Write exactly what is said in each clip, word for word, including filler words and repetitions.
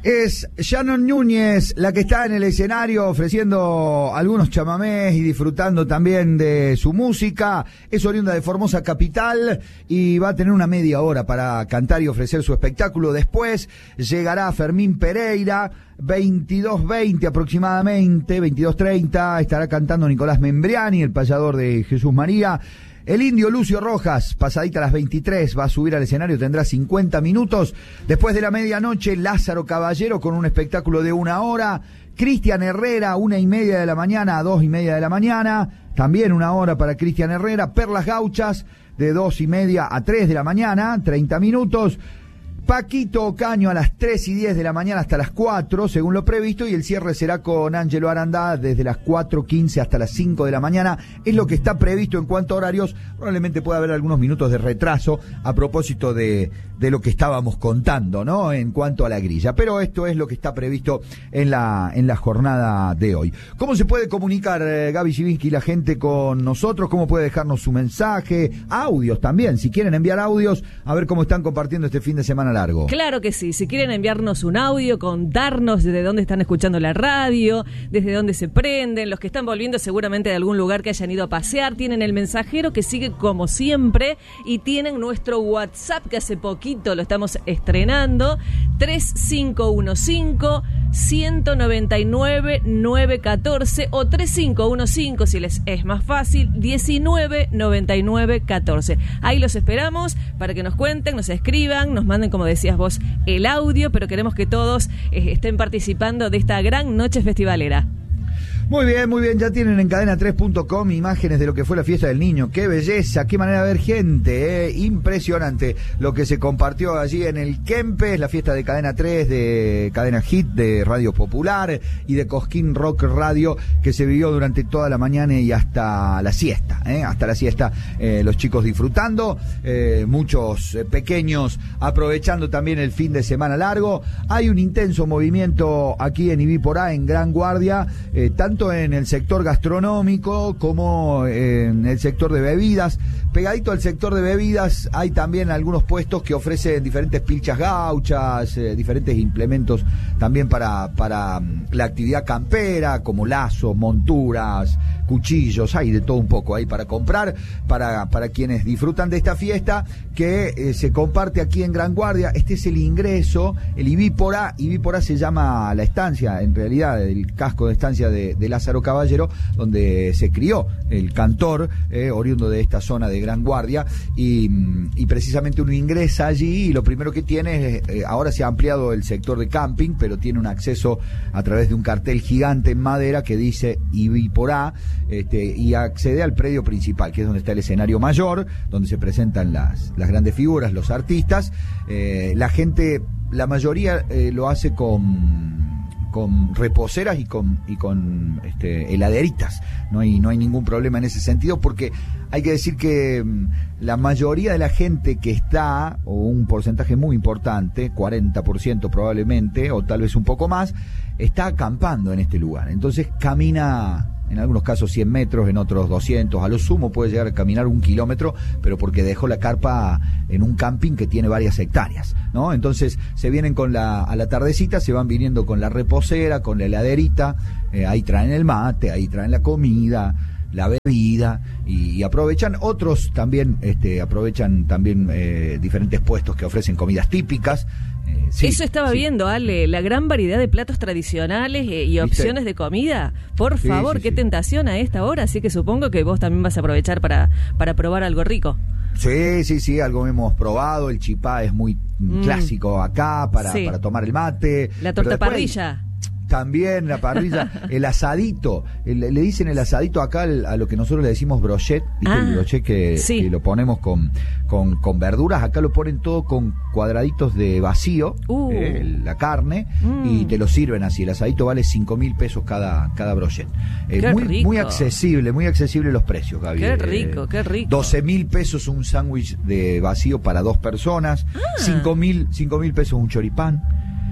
Es Shannon Núñez la que está en el escenario ofreciendo algunos chamamés y disfrutando también de su música. Es oriunda de Formosa Capital y va a tener una media hora para cantar y ofrecer su espectáculo. Después llegará Fermín Pereira, veintidós veinte aproximadamente, veintidós treinta, estará cantando Nicolás Membriani, el payador de Jesús María. El indio Lucio Rojas, pasadita a las veintitrés, va a subir al escenario, tendrá cincuenta minutos. Después de la medianoche, Lázaro Caballero con un espectáculo de una hora. Cristian Herrera, una y media de la mañana a dos y media de la mañana. También una hora para Cristian Herrera. Perlas Gauchas, de dos y media a tres de la mañana, treinta minutos. Paquito Ocaño a las tres y diez de la mañana hasta las cuatro, según lo previsto, y el cierre será con Ángelo Arandá desde las cuatro quince hasta las cinco de la mañana. Es lo que está previsto en cuanto a horarios. Probablemente pueda haber algunos minutos de retraso a propósito de, de lo que estábamos contando, ¿no? En cuanto a la grilla. Pero esto es lo que está previsto en la, en la jornada de hoy. ¿Cómo se puede comunicar, eh, Gaby Sivinsky, la gente con nosotros? ¿Cómo puede dejarnos su mensaje? Audios también, si quieren enviar audios, a ver cómo están compartiendo este fin de semana largo. Claro que sí, si quieren enviarnos un audio, contarnos desde dónde están escuchando la radio, desde dónde se prenden, los que están volviendo seguramente de algún lugar que hayan ido a pasear, tienen el mensajero que sigue como siempre y tienen nuestro WhatsApp que hace poquito lo estamos estrenando, tres cinco uno cinco, uno nueve nueve, nueve uno cuatro o tres cinco uno cinco, si les es más fácil, diecinueve noventa y nueve catorce. Ahí los esperamos para que nos cuenten, nos escriban, nos manden, como decías vos, el audio, pero queremos que todos eh, estén participando de esta gran noche festivalera. Muy bien, muy bien, ya tienen en cadena tres punto com imágenes de lo que fue la fiesta del niño. ¡Qué belleza! ¡Qué manera de ver gente! Eh. Impresionante lo que se compartió allí en el Kempes, la fiesta de Cadena tres, de Cadena Hit, de Radio Popular y de Cosquín Rock Radio, que se vivió durante toda la mañana y hasta la siesta, eh. hasta la siesta, eh, los chicos disfrutando, eh, muchos eh, pequeños aprovechando también el fin de semana largo. Hay un intenso movimiento aquí en Ibiporá, en Gran Guardia, eh, tanto en el sector gastronómico como en el sector de bebidas. Pegadito al sector de bebidas hay también algunos puestos que ofrecen diferentes pilchas gauchas, eh, diferentes implementos también para, para la actividad campera, como lazos, monturas, cuchillos, hay de todo un poco ahí para comprar, para, para quienes disfrutan de esta fiesta que eh, se comparte aquí en Gran Guardia. Este es el ingreso, el Ibiporá. Ibiporá se llama la estancia, en realidad, el casco de estancia de, de Lázaro Caballero, donde se crió el cantor, eh, oriundo de esta zona de Gran Guardia, y, y precisamente uno ingresa allí y lo primero que tiene es, eh, ahora se ha ampliado el sector de camping, pero tiene un acceso a través de un cartel gigante en madera que dice Ibiporá, este, y accede al predio principal, que es donde está el escenario mayor, donde se presentan las, las grandes figuras, los artistas. Eh, la gente, la mayoría eh, lo hace con con reposeras y con y con este, heladeritas. No hay no hay ningún problema en ese sentido, porque hay que decir que um, la mayoría de la gente que está, o un porcentaje muy importante, cuarenta por ciento probablemente, o tal vez un poco más, está acampando en este lugar. Entonces camina, en algunos casos cien metros, en otros doscientos, a lo sumo puede llegar a caminar un kilómetro, pero porque dejó la carpa en un camping que tiene varias hectáreas, ¿no? Entonces se vienen con la, a la tardecita, se van viniendo con la reposera, con la heladerita, eh, ahí traen el mate, ahí traen la comida, la bebida, y, y aprovechan. Otros también este, aprovechan también eh, diferentes puestos que ofrecen comidas típicas. Eh, sí, Eso estaba sí. viendo, Ale, la gran variedad de platos tradicionales eh, y opciones ¿Viste? de comida. Por Sí, favor, sí, qué sí. tentación a esta hora, así que supongo que vos también vas a aprovechar para, para probar algo rico. Sí, sí, sí, algo hemos probado. El chipá es muy mm. clásico acá para, Sí. para tomar el mate. La torta Pero después, parrilla. También la parrilla, el asadito, el, le dicen el asadito acá al, a lo que nosotros le decimos brochet, ¿viste? Ah, El brochet que, sí. que lo ponemos con, con, con verduras, acá lo ponen todo con cuadraditos de vacío, Uh. eh, la carne, Mm. y te lo sirven así. El asadito vale cinco mil pesos cada, cada brochet. Eh, Qué muy, rico. muy accesible, muy accesible los precios, Gaby. Qué Eh, rico, qué rico. doce mil pesos un sándwich de vacío para dos personas, Ah. cinco mil pesos un choripán.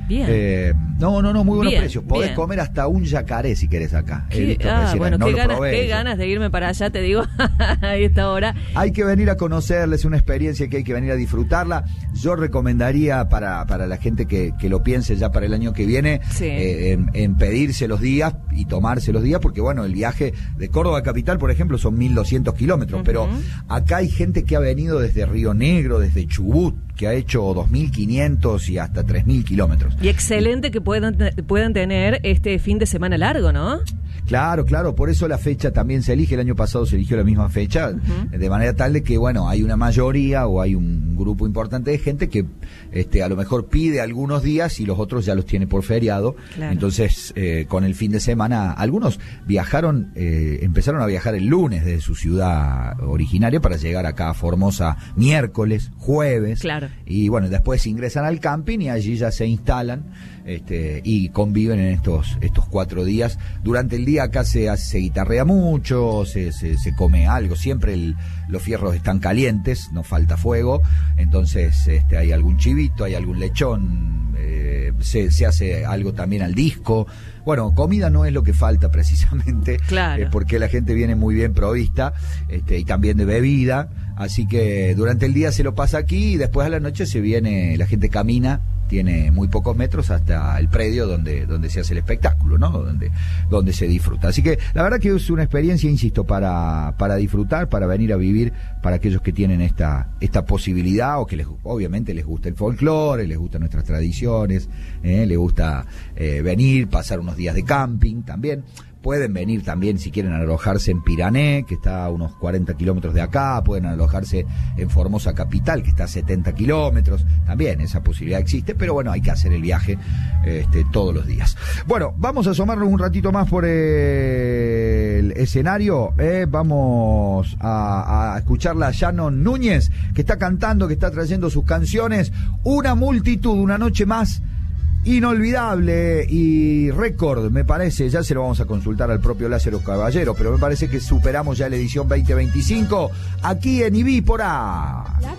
Bien. Eh, no, no, no, muy buenos Bien, precios. Podés bien. comer hasta un yacaré si querés acá. He ¿Qué? visto Ah, recién, bueno, no qué, lo ganas, probé qué yo. ganas de irme para allá, te digo, a esta hora. Hay que venir a conocerles, una experiencia que hay que venir a disfrutarla. Yo recomendaría para, para la gente que, que lo piense ya para el año que viene, Sí. eh, en, en pedirse los días y tomarse los días, porque bueno, el viaje de Córdoba a Capital, por ejemplo, son mil doscientos kilómetros, Ujú. pero acá hay gente que ha venido desde Río Negro, desde Chubut, que ha hecho dos mil quinientos y hasta tres mil kilómetros. Y excelente que puedan, puedan tener este fin de semana largo, ¿no? Claro, claro, por eso la fecha también se elige. El año pasado se eligió la misma fecha, uh-huh. de manera tal de que, bueno, hay una mayoría o hay un grupo importante de gente que este, a lo mejor pide algunos días y los otros ya los tiene por feriado. Claro. Entonces, eh, con el fin de semana, algunos viajaron, eh, empezaron a viajar el lunes desde su ciudad originaria para llegar acá a Formosa miércoles, jueves. Claro. Y bueno, después ingresan al camping y allí ya se instalan este, y conviven en estos, estos cuatro días. Durante el día acá se, se guitarrea mucho, se, se, se come algo, siempre el, los fierros están calientes, no falta fuego, entonces este, hay algún chivito, hay algún lechón, eh, se, se hace algo también al disco. Bueno, comida no es lo que falta precisamente, claro. eh, porque la gente viene muy bien provista, este, y también de bebida, así que durante el día se lo pasa aquí y después a la noche se viene, la gente camina, tiene muy pocos metros hasta el predio donde, donde se hace el espectáculo, ¿no? Donde, donde se disfruta. Así que la verdad que es una experiencia, insisto, para, para disfrutar, para venir a vivir, para aquellos que tienen esta, esta posibilidad o que les, obviamente les gusta el folclore, les gustan nuestras tradiciones, eh, les gusta eh, venir, pasar unos días de camping también. Pueden venir también si quieren alojarse en Pirané, que está a unos cuarenta kilómetros de acá, pueden alojarse en Formosa Capital, que está a setenta kilómetros, también esa posibilidad existe, pero bueno, hay que hacer el viaje este, todos los días. Bueno, vamos a asomarnos un ratito más por el escenario, eh, vamos a, a escucharla a Shannon Núñez, que está cantando, que está trayendo sus canciones, Una multitud, una noche más, inolvidable y récord, me parece. Ya se lo vamos a consultar al propio Lázaro Caballero, pero me parece que superamos ya la edición veinte veinticinco aquí en Ivípora.